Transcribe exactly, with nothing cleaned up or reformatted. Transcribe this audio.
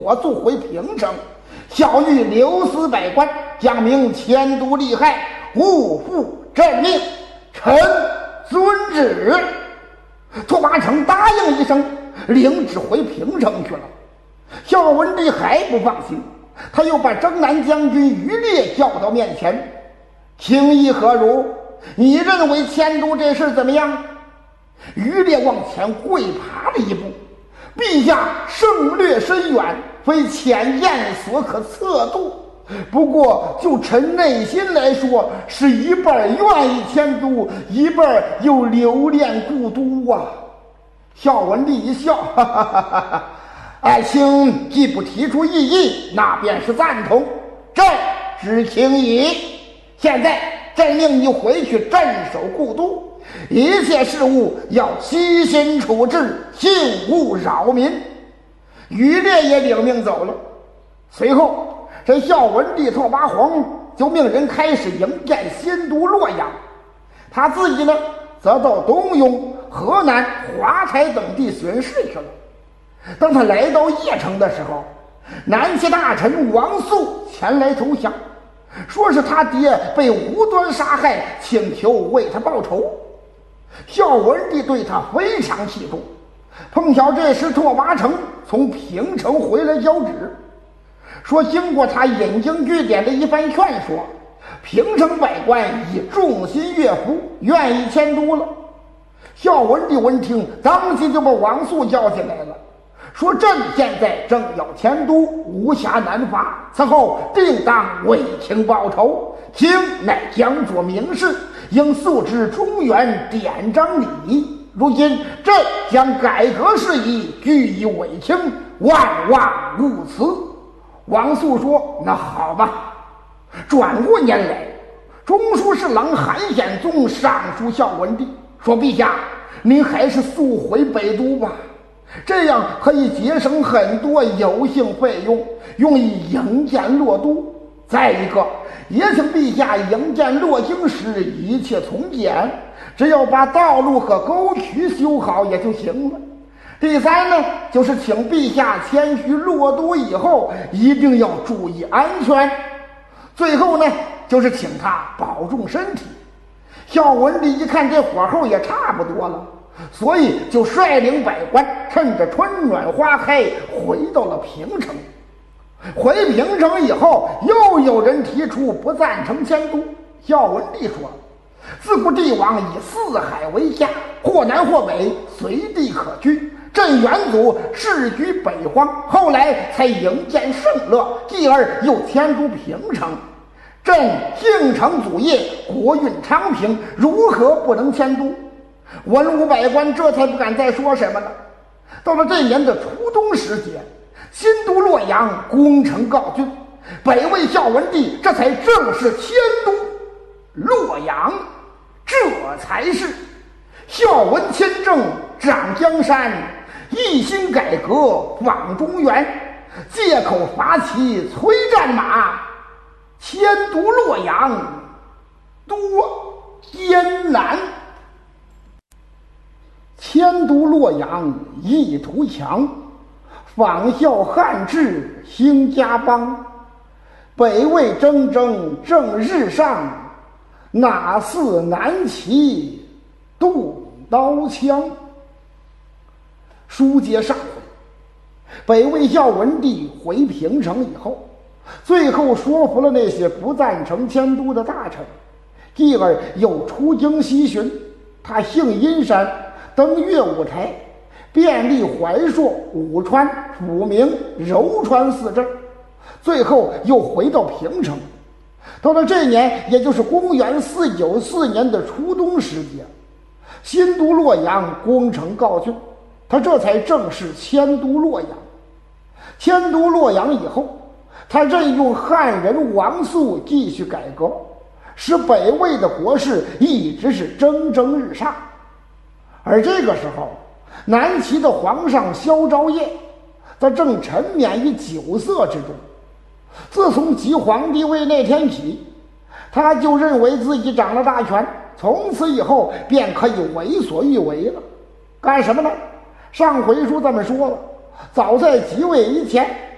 我速回平城，小玉留司百官，将明迁都利害，勿负朕命。臣遵旨。拓跋成答应一声，领旨回平城去了。孝文帝还不放心，他又把征南将军于烈叫到面前，情意何如？你认为迁都这事怎么样？于烈往前跪爬了一步，陛下胜略深远，非浅见所可测度。不过就臣内心来说，是一半愿意迁都，一半又留恋故都啊。孝文帝一笑，哈哈哈哈哈，爱卿既不提出异议，那便是赞同，朕知情矣。现在朕命你回去镇守故都，一切事务要悉心处置，幸勿扰民。于烈也领命走了。随后这孝文帝拓跋宏就命人开始营建新都洛阳，他自己呢则到东雍、河南、华台等地巡视去了。当他来到邺城的时候，南齐大臣王肃前来投降，说是他爹被无端杀害，请求为他报仇。孝文帝对他非常器重，碰巧这时拓跋成从平城回来交旨，说经过他引经据典的一番劝说，平城百官已众心悦服，愿意迁都了。孝文帝闻听，当即就把王肃叫进来了，说朕现在正要迁都，无暇南伐，此后定当为卿报仇。卿乃将佐明士，应素知中原典章礼仪。如今朕将改革事宜据以委卿，万万勿辞。王肃说：“那好吧。”转过年来，中书侍郎韩显宗上书孝文帝，说：“陛下，您还是速回北都吧，这样可以节省很多有性费用，用以营建洛都。再一个，也请陛下营建洛京时一切从简，只要把道路和沟渠修好也就行了。第三呢，就是请陛下迁居洛都以后，一定要注意安全。最后呢，就是请他保重身体。”孝文帝一看这火候也差不多了，所以就率领百官趁着春暖花开回到了平城。回平城以后，又有人提出不赞成迁都。孝文帝说：“自古帝王以四海为家，或南或北，随地可居。朕元祖世居北荒，后来才营建盛乐，继而又迁都平城。朕幸承祖业，国运昌平，如何不能迁都？”文武百官这才不敢再说什么了。到了这年的初冬时节，新都洛阳攻城告竣，北魏孝文帝这才正式迁都洛阳。这才是孝文迁政掌江山，一心改革访中原，借口伐齐催战马，迁都洛阳多艰难。迁都洛阳意图强，仿效汉制兴家邦。北魏铮铮正日上，哪似南齐动刀枪。书接上回，北魏孝文帝回平城以后，最后说服了那些不赞成迁都的大臣，继而又出京西巡。他幸阴山，登岳武台，遍历怀朔、武川、抚明、柔川四镇，最后又回到平城。到了这年，也就是公元四九四年的初冬时节，新都洛阳攻城告竣，他这才正式迁都洛阳。迁都洛阳以后，他任用汉人王肃继续改革，使北魏的国势一直是蒸蒸日上。而这个时候，南齐的皇上萧昭业，他正沉湎于酒色之中。自从即皇帝位那天起，他就认为自己掌了大权，从此以后便可以为所欲为了。干什么呢？上回书这么说了，早在即位以前，